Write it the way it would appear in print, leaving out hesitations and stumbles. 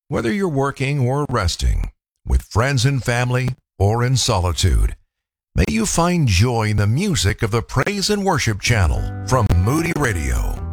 Whether you're working or resting, with friends and family, or in solitude, may you find joy in the music of the Praise and Worship Channel from Moody Radio.